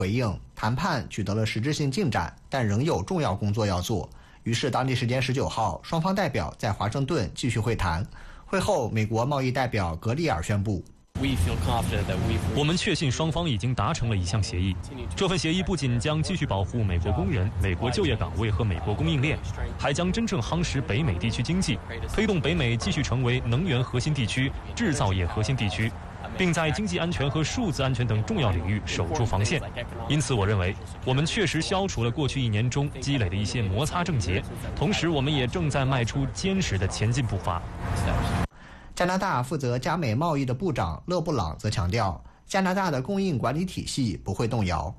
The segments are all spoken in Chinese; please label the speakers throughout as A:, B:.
A: 回应谈判取得了实质性进展，但仍有重要工作要做。于是当地时间19号，双方代表在华盛顿继续会谈。会后，美国贸易代表格里尔宣布，
B: 我们确信双方已经达成了一项协议。这份协议不仅将继续保护美国工人、美国就业岗位和美国供应链，还将真正夯实北美地区经济，推动北美继续成为能源核心地区、制造业核心地区，并在经济安全和数字安全等重要领域守住防线。因此，我认为我们确实消除了过去1年中积累的一些摩擦症结，同时我们也正在迈出坚实的前进步伐。
A: 加拿大负责加美贸易的部长勒布朗则强调，加拿大的供应管理体系不会动摇。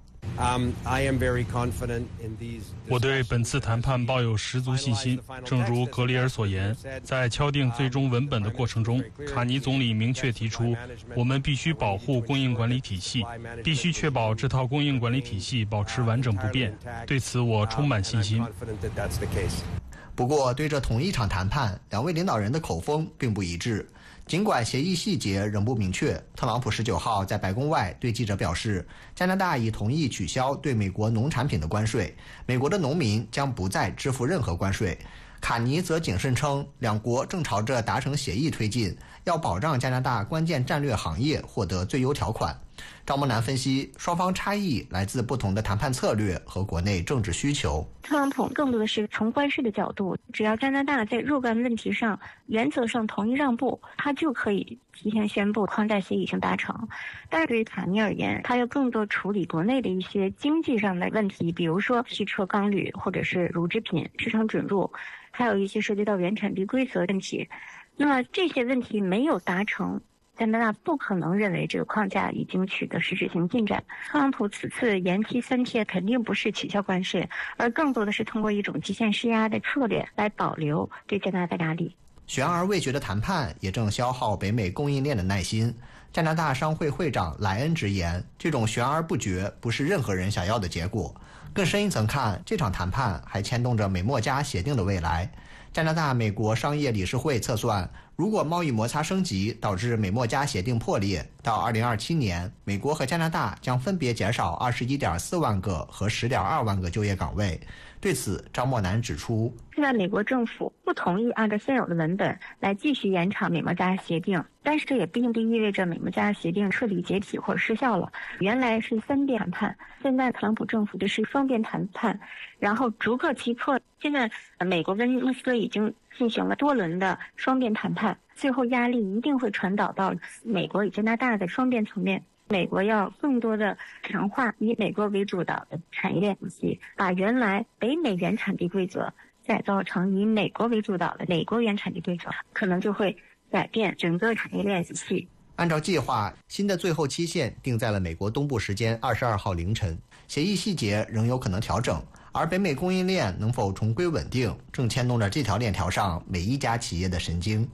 C: 我对本次谈判抱有十足信心。正如格里尔所言，在敲定最终文本的过程中，卡尼总理明确提出，我们必须保护供应管理体系，必须确保这套供应管理体系保持完整不变。对此，我充满信心。
A: 不过，对这同一场谈判，两位领导人的口风并不一致。尽管协议细节仍不明确，特朗普19号在白宫外对记者表示，加拿大已同意取消对美国农产品的关税，美国的农民将不再支付任何关税。卡尼则谨慎称，两国正朝着达成协议推进，要保障加拿大关键战略行业获得最优条款。赵梦南分析，双方差异来自不同的谈判策略和国内政治需求。
D: 特朗普更多的是从关税的角度，只要加拿大在若干问题上原则上同意让步，他就可以提前宣布框架协议已经达成。但是对于卡尼而言，他要更多处理国内的一些经济上的问题，比如说汽车、钢铝或者是乳制品市场准入，还有一些涉及到原产地规则问题。那么这些问题没有达成，加拿大不可能认为这个框架已经取得实质性进展。特朗普此次延期3天肯定不是取消关税，而更多的是通过一种极限施压的策略来保留对加拿大的压力。
A: 悬而未决的谈判也正消耗北美供应链的耐心。加拿大商会会长莱恩直言，这种悬而不决不是任何人想要的结果。更深一层看，这场谈判还牵动着美墨加协定的未来。加拿大美国商业理事会测算，如果贸易摩擦升级导致美墨加协定破裂，到2027年，美国和加拿大将分别减少21.4万个和10.2万个就业岗位。对此，张默南指出，
D: 现在美国政府不同意按照现有的文本来继续延长美墨加协定，但是这也并不意味着美墨加协定彻底解体或者失效了。原来是3边谈判，现在特朗普政府这是双边谈判，然后逐个击破。现在美国跟莫斯科已经进行了多轮的双边谈判，最后压力一定会传导到美国与加拿大的双边层面。美国要更多的强化以美国为主导的产业链体系，把原来北美原产地规则改造成以美国为主导的美国原产地规则，可能就会改变整个产业链体系。
A: 按照计划，新的最后期限定在了美国东部时间22号凌晨，协议细节仍有可能调整，而北美供应链能否重归稳定，正牵动着这条链条上每一家企业的神经。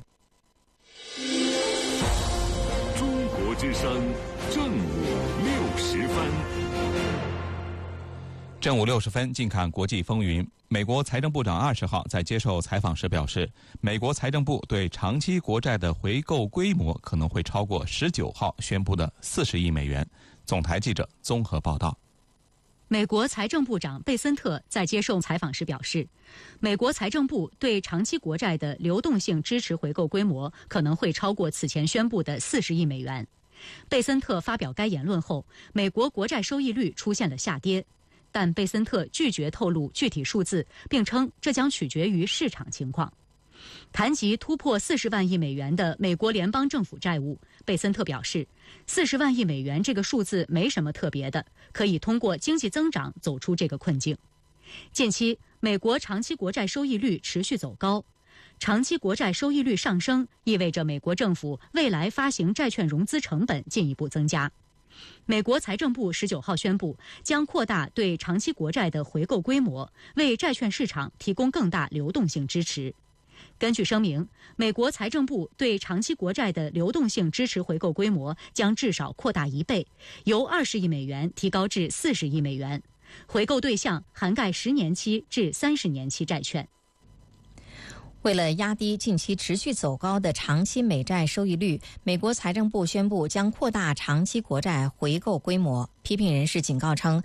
E: 中国之声正午60分。
F: 正午60分，近看国际风云。美国财政部长20号在接受采访时表示，美国财政部对长期国债的回购规模可能会超过19号宣布的40亿美元。总台记者综合报道。
G: 美国财政部长贝森特在接受采访时表示，美国财政部对长期国债的流动性支持回购规模可能会超过此前宣布的40亿美元。贝森特发表该言论后，美国国债收益率出现了下跌，但贝森特拒绝透露具体数字，并称这将取决于市场情况。谈及突破40万亿美元的美国联邦政府债务，贝森特表示，40万亿美元这个数字没什么特别的，可以通过经济增长走出这个困境。近期，美国长期国债收益率持续走高，长期国债收益率上升意味着美国政府未来发行债券融资成本进一步增加。美国财政部19号宣布，将扩大对长期国债的回购规模，为债券市场提供更大流动性支持。根据声明，美国财政部对长期国债的流动性支持回购规模将至少扩大1倍，由20亿美元提高至40亿美元。回购对象涵盖10年期至30年期债券。
H: 为了压低近期持续走高的长期美债收益率，美国财政部宣布将扩大长期国债回购规模。批评人士警告称，